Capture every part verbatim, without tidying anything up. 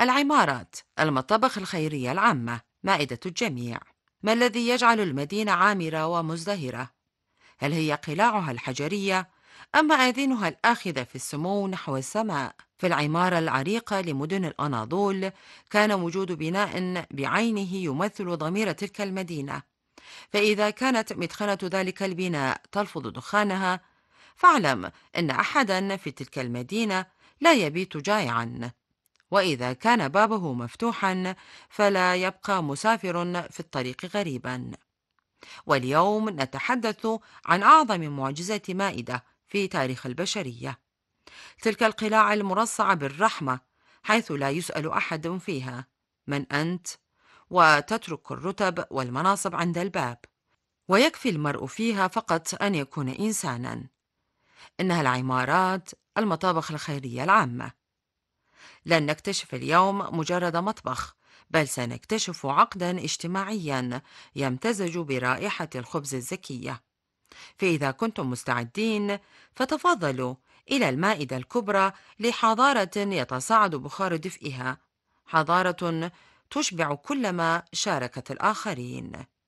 العمارات، المطابخ الخيرية العامة، مائدة الجميع. ما الذي يجعل المدينة عامرة ومزدهرة؟ هل هي قلاعها الحجرية أم مآذنها الآخذة في السمو نحو السماء؟ في العمارة العريقة لمدن الأناضول كان وجود بناء بعينه يمثل ضمير تلك المدينة، فإذا كانت مدخنة ذلك البناء تلفظ دخانها فاعلم أن أحدا في تلك المدينة لا يبيت جائعا، وإذا كان بابه مفتوحا فلا يبقى مسافر في الطريق غريبا. واليوم نتحدث عن أعظم معجزة مائدة في تاريخ البشرية، تلك القلاع المرصعة بالرحمة، حيث لا يسأل أحد فيها من أنت، وتترك الرتب والمناصب عند الباب، ويكفي المرء فيها فقط أن يكون إنسانا. إنها العمارات، المطابخ الخيرية العامة. لن نكتشف اليوم مجرد مطبخ، بل سنكتشف عقدا اجتماعيا يمتزج برائحة الخبز الزكية. فإذا كنتم مستعدين فتفضلوا إلى المائدة الكبرى لحضارة يتصاعد بخار دفئها، حضارة تشبع كلما شاركت الآخرين.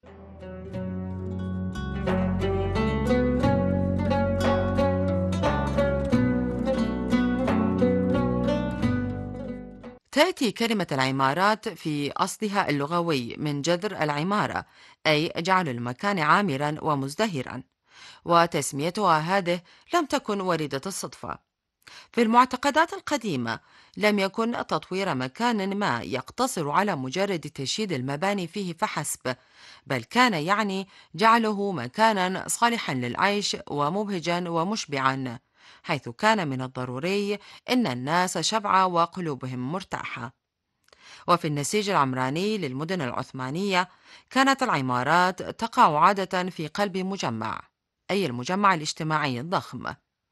تأتي كلمة العمارات في أصلها اللغوي من جذر العمارة، أي جعل المكان عامرا ومزدهرا، وتسميتها هذه لم تكن واردة الصدفة. في المعتقدات القديمة لم يكن تطوير مكان ما يقتصر على مجرد تشييد المباني فيه فحسب، بل كان يعني جعله مكانا صالحا للعيش ومبهجا ومشبعا، حيث كان من الضروري أن الناس شبعى وقلوبهم مرتاحة. وفي النسيج العمراني للمدن العثمانية كانت العمارات تقع عادة في قلب مجمع، أي المجمع الاجتماعي الضخم.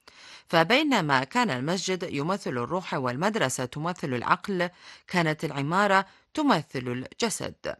فبينما كان المسجد يمثل الروح والمدرسة تمثل العقل، كانت العمارة تمثل الجسد.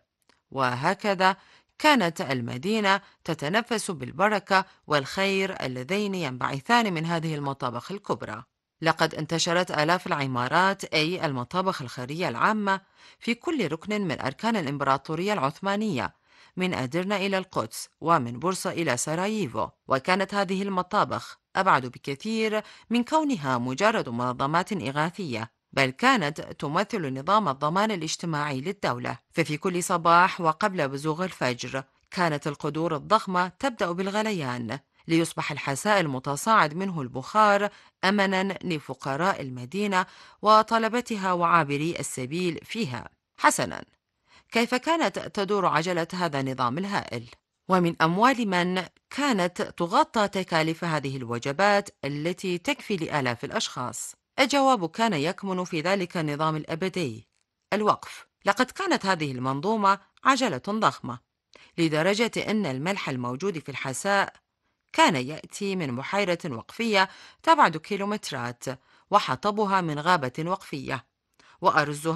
وهكذا كانت المدينة تتنفس بالبركة والخير اللذين ينبعثان من هذه المطابخ الكبرى. لقد انتشرت آلاف العمارات، أي المطابخ الخيرية العامة، في كل ركن من أركان الإمبراطورية العثمانية، من أدرنا إلى القدس ومن بورصة إلى سراييفو. وكانت هذه المطابخ أبعد بكثير من كونها مجرد منظمات إغاثية، بل كانت تمثل نظام الضمان الاجتماعي للدولة. ففي كل صباح وقبل بزوغ الفجر كانت القدور الضخمة تبدأ بالغليان، ليصبح الحساء المتصاعد منه البخار أمنا لفقراء المدينة وطلبتها وعابري السبيل فيها. حسنا، كيف كانت تدور عجلة هذا النظام الهائل؟ ومن أموال من كانت تغطى تكاليف هذه الوجبات التي تكفي لآلاف الأشخاص؟ الجواب كان يكمن في ذلك النظام الأبدي، الوقف. لقد كانت هذه المنظومة عجلة ضخمة، لدرجة أن الملح الموجود في الحساء كان يأتي من بحيرة وقفية تبعد كيلومترات، وحطبها من غابة وقفية، وأرزها